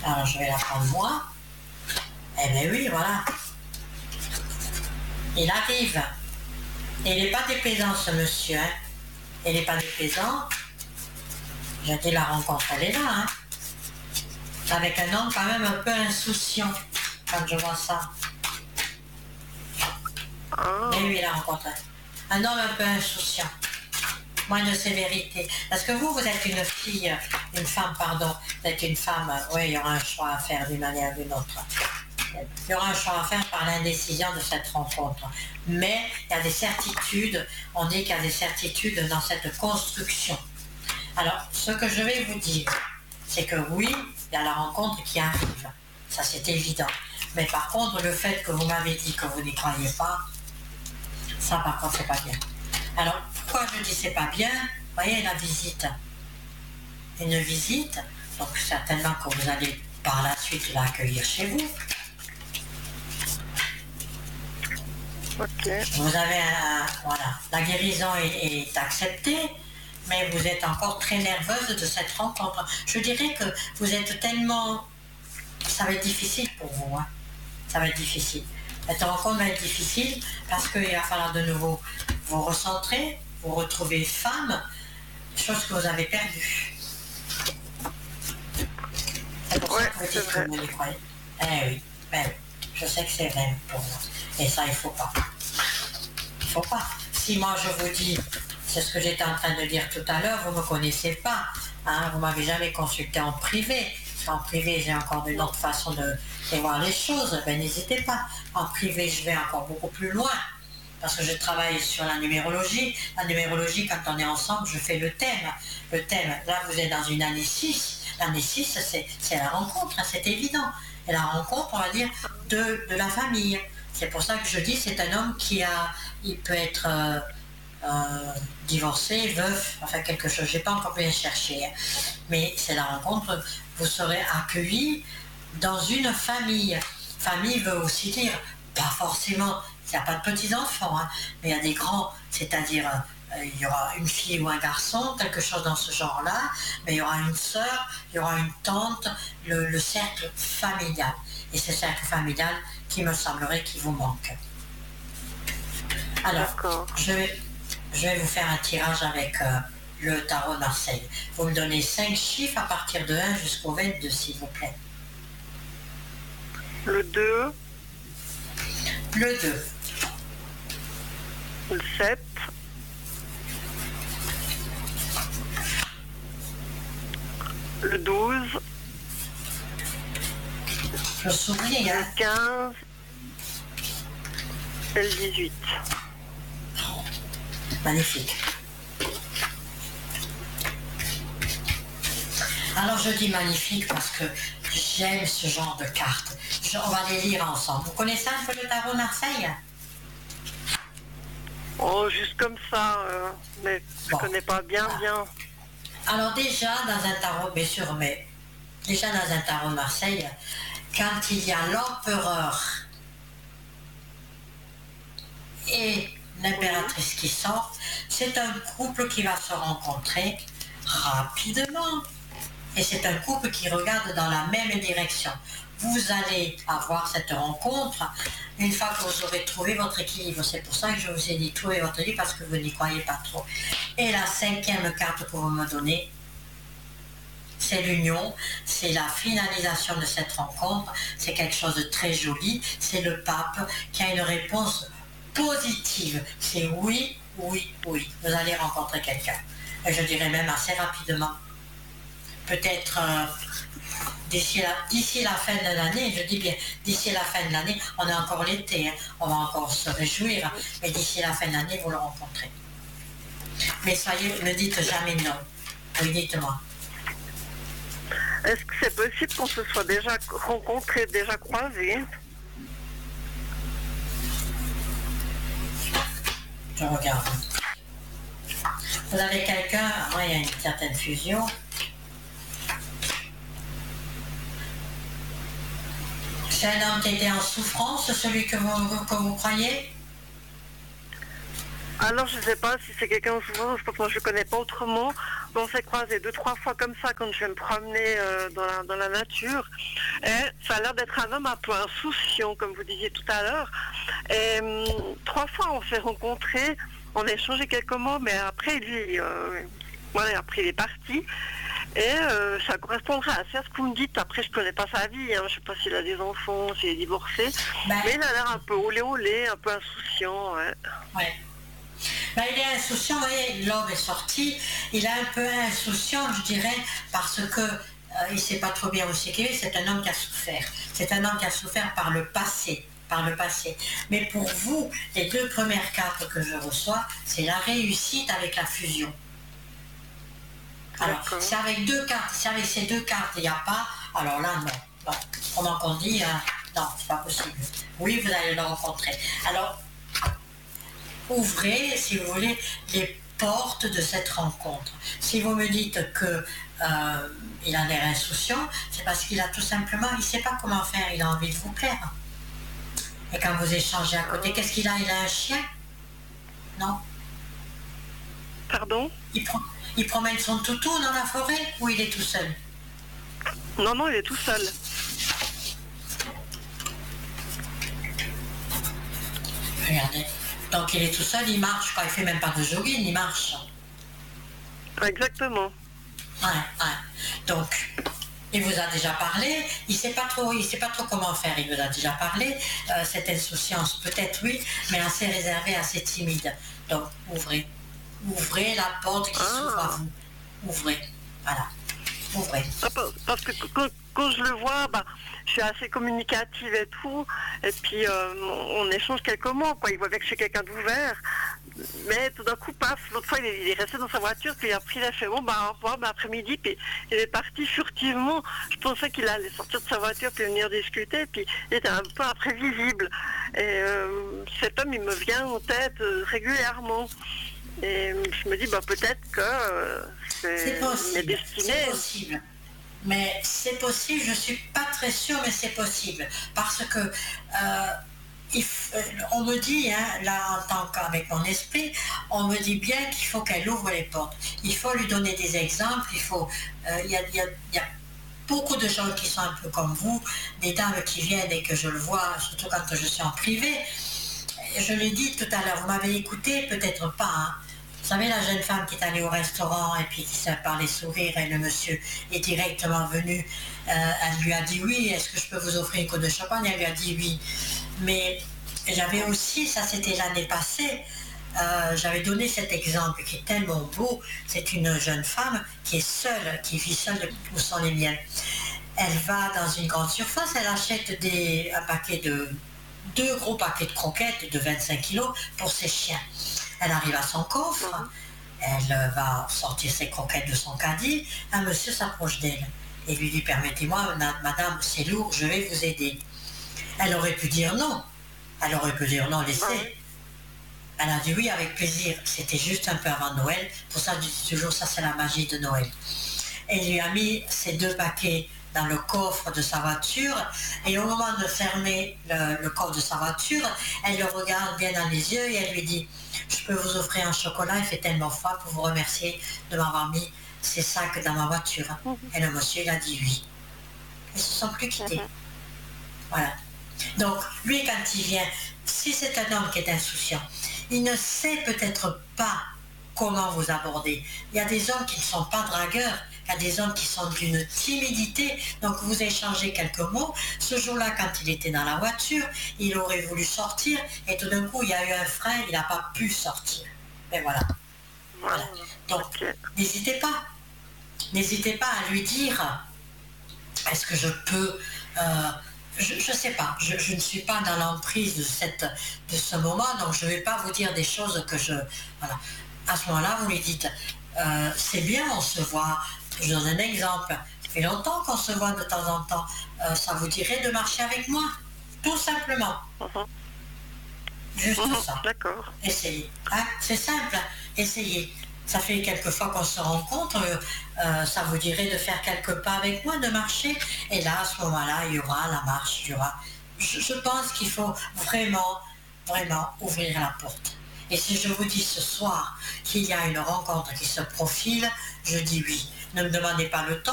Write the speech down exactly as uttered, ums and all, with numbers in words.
Alors je vais la prendre moi. Eh bien oui, voilà. Il arrive. Et il n'est pas déplaisant ce monsieur. Hein. Il n'est pas déplaisant. J'ai dit la rencontre, elle est là. Hein. Avec un homme quand même un peu insouciant quand je vois ça. Oh. Mais oui, la rencontre. Un homme un peu insouciant. Moins de sévérité. Parce que vous, vous êtes une fille, une femme, pardon, vous êtes une femme, oui, il y aura un choix à faire d'une manière ou d'une autre. Il y aura un choix à faire par l'indécision de cette rencontre. Mais il y a des certitudes, on dit qu'il y a des certitudes dans cette construction. Alors, ce que je vais vous dire, c'est que oui, il y a la rencontre qui arrive. Ça, c'est évident. Mais par contre, le fait que vous m'avez dit que vous n'y croyez pas, ça, par contre, c'est pas bien. Alors, pourquoi je dis c'est pas bien? Vous voyez la visite. Une visite, donc certainement que vous allez par la suite l'accueillir chez vous. Okay. Vous avez un, voilà, la guérison est, est acceptée, mais vous êtes encore très nerveuse de cette rencontre. Je dirais que vous êtes tellement... Ça va être difficile pour vous, hein. Ça va être difficile. Cette rencontre va être difficile parce qu'il va falloir de nouveau vous recentrer, vous retrouver femme, chose que vous avez perdue. C'est pour ouais, ça que vous dites que vous les croyez. Eh oui, ben oui, je sais que c'est vrai pour moi. Et ça, il ne faut pas. Il ne faut pas. Si moi je vous dis, c'est ce que j'étais en train de dire tout à l'heure, vous ne me connaissez pas. Hein, vous ne m'avez jamais consulté en privé. En privé, j'ai encore une autre façon de, de voir les choses. Ben, n'hésitez pas. En privé, je vais encore beaucoup plus loin. Parce que je travaille sur la numérologie. La numérologie, quand on est ensemble, je fais le thème. Le thème, là, vous êtes dans une année six. L'année six, c'est, c'est la rencontre, hein, c'est évident. Et la rencontre, on va dire, de, de la famille. C'est pour ça que je dis, c'est un homme qui a, il peut être euh, euh, divorcé, veuf, enfin quelque chose. Je n'ai pas encore bien cherché. Hein. Mais c'est la rencontre, vous serez accueilli dans une famille. Famille veut aussi dire, pas forcément, il n'y a pas de petits-enfants, hein, mais il y a des grands, c'est-à-dire euh, il y aura une fille ou un garçon, quelque chose dans ce genre-là, mais il y aura une sœur, il y aura une tante, le, le cercle familial. Et c'est ce cercle familial qui me semblerait qu'il vous manque. Alors, je vais, je vais vous faire un tirage avec euh, le tarot de Marseille. Vous me donnez cinq chiffres à partir de un jusqu'au vingt-deux, s'il vous plaît. Le deux. Le deux. Le sept. Le douze. Je souris, hein. Le quinze. Et le dix-huit. Magnifique. Alors je dis magnifique parce que j'aime ce genre de cartes. Je, on va les lire ensemble. Vous connaissez un peu le tarot de Marseille? Oh, juste comme ça, euh, mais je bon. connais pas bien, ah. bien. Alors déjà, dans un tarot, bien sûr, mais déjà dans un tarot de Marseille, quand il y a l'empereur et l'impératrice qui sortent, c'est un couple qui va se rencontrer rapidement. Et c'est un couple qui regarde dans la même direction. Vous allez avoir cette rencontre une fois que vous aurez trouvé votre équilibre. C'est pour ça que je vous ai dit trouver votre équilibre, parce que vous n'y croyez pas trop. Et la cinquième carte que vous me donnez, c'est l'union, c'est la finalisation de cette rencontre, c'est quelque chose de très joli, c'est le pape qui a une réponse positive. C'est oui, oui, oui, vous allez rencontrer quelqu'un. Et je dirais même assez rapidement. Peut-être euh, d'ici, la, d'ici la fin de l'année, je dis bien, d'ici la fin de l'année, on a encore l'été, hein, on va encore se réjouir, mais d'ici la fin de l'année, vous le rencontrez. Mais soyez, ne dites jamais non. Oui, dites-moi. Est-ce que c'est possible qu'on se soit déjà rencontrés, déjà croisés? Je regarde. Vous avez quelqu'un, moi il y a une certaine fusion. C'est un homme qui était en souffrance, celui que vous, que vous croyez? Alors je ne sais pas si c'est quelqu'un en souffrance, parce que je ne connais pas autrement. Bon, on s'est croisés deux, trois fois comme ça quand je vais me promener euh, dans, la, dans la nature. Et ça a l'air d'être un homme un peu insouciant, comme vous disiez tout à l'heure. Et hum, trois fois, on s'est rencontrés, on a échangé quelques mots, mais après, lui, euh, voilà, après, il est parti. Et euh, ça correspondrait assez à ce que vous me dites. Après, je connais pas sa vie, hein. Je sais pas s'il a des enfants, s'il est divorcé. Ben, mais il a l'air un peu olé olé, un peu insouciant. Ouais. ouais. Ben, il est insouciant, vous voyez, l'homme est sorti, il est un peu insouciant, je dirais, parce que euh, il ne sait pas trop bien où c'est qu'il est, c'est un homme qui a souffert. C'est un homme qui a souffert par le passé. Par le passé. Mais pour vous, les deux premières cartes que je reçois, c'est la réussite avec la fusion. Alors, si avec deux cartes, si avec ces deux cartes, il n'y a pas, alors là, non. non. Comment qu'on dit, hein, non, c'est pas possible. Oui, vous allez le rencontrer. Alors, ouvrez, si vous voulez, les portes de cette rencontre. Si vous me dites que euh, il a l'air insouciant, c'est parce qu'il a tout simplement, il ne sait pas comment faire, il a envie de vous plaire. Et quand vous échangez à côté, qu'est-ce qu'il a? Il a un chien? Non? Pardon? il, pro il promène son toutou dans la forêt ou il est tout seul? Non, non, il est tout seul. Regardez. Donc il est tout seul, il marche, quoi. Il fait même pas de jogging, il marche. Exactement. Ouais, ouais. Donc, il vous a déjà parlé, il sait pas trop, il sait pas trop comment faire, il vous a déjà parlé. Euh, cette insouciance, peut-être oui, mais assez réservée, assez timide. Donc, ouvrez. Ouvrez la porte qui ah. s'ouvre à vous. Ouvrez. Voilà. Ouvrez. Parce que quand, quand je le vois, bah, je suis assez communicative et tout. Et puis, euh, on échange quelques mots, quoi. Il voit bien que je suis quelqu'un d'ouvert. Mais tout d'un coup, paf, l'autre fois, il est, il est resté dans sa voiture, puis après, il a fait, bon, bah, au revoir, bah, après-midi, puis il est parti furtivement. Je pensais qu'il allait sortir de sa voiture, puis venir discuter, puis il était un peu imprévisible. Et euh, cet homme, il me vient en tête euh, régulièrement. Et je me dis, bah, peut-être que euh, c'est possible. C'est possible. Mais c'est possible, je ne suis pas très sûre, mais c'est possible. Parce que euh, il, on me dit, hein, là en tant qu'avec mon esprit, on me dit bien qu'il faut qu'elle ouvre les portes. Il faut lui donner des exemples, il faut. Euh, il y a, il y a, il y a beaucoup de gens qui sont un peu comme vous, des dames qui viennent et que je le vois, surtout quand je suis en privé. Je l'ai dit tout à l'heure, vous m'avez écouté, peut-être pas, hein. Vous savez, la jeune femme qui est allée au restaurant et puis qui s'est parlé sourire et le monsieur est directement venu, euh, elle lui a dit oui, est-ce que je peux vous offrir une coupe de champagne? Elle lui a dit oui. Mais j'avais aussi, ça c'était l'année passée, euh, j'avais donné cet exemple qui est tellement beau. C'est une jeune femme qui est seule, qui vit seule depuis où sont les miens. Elle va dans une grande surface, elle achète des, un paquet de, deux gros paquets de croquettes de vingt-cinq kilos pour ses chiens. Elle arrive à son coffre, elle va sortir ses croquettes de son caddie, un monsieur s'approche d'elle et lui dit « Permettez-moi, madame, c'est lourd, je vais vous aider ». Elle aurait pu dire non, elle aurait pu dire non, laissez. Elle a dit oui avec plaisir, c'était juste un peu avant Noël, pour ça je dis toujours ça c'est la magie de Noël. Elle lui a mis ces deux paquets dans le coffre de sa voiture et au moment de fermer le, le coffre de sa voiture, elle le regarde bien dans les yeux et elle lui dit « Je peux vous offrir un chocolat, il fait tellement froid pour vous remercier de m'avoir mis ces sacs dans ma voiture. » Et le monsieur il a dit oui. Ils ne se sont plus quittés. Voilà. Donc lui quand il vient, si c'est un homme qui est insouciant, il ne sait peut-être pas comment vous aborder. Il y a des hommes qui ne sont pas dragueurs, il y a des hommes qui sont d'une timidité, donc vous échangez quelques mots. Ce jour-là, quand il était dans la voiture, il aurait voulu sortir, et tout d'un coup, il y a eu un frein, il n'a pas pu sortir. Et voilà. voilà. Donc, n'hésitez pas. N'hésitez pas à lui dire, est-ce que je peux... Euh, je ne sais pas, je, je ne suis pas dans l'emprise de, cette, de ce moment, donc je ne vais pas vous dire des choses que je... Voilà. À ce moment-là, vous lui dites, euh, c'est bien, on se voit. Je donne un exemple. Ça fait longtemps qu'on se voit de temps en temps. Euh, ça vous dirait de marcher avec moi? Tout simplement. Uh-huh. Juste uh-huh. ça. D'accord. Essayez. Hein? C'est simple. Essayez. Ça fait quelques fois qu'on se rencontre. Euh, euh, ça vous dirait de faire quelques pas avec moi, de marcher. Et là, à ce moment-là, il y aura la marche. Il y aura... je, je pense qu'il faut vraiment, vraiment ouvrir la porte. Et si je vous dis ce soir qu'il y a une rencontre qui se profile, je dis oui. Ne me demandez pas le temps.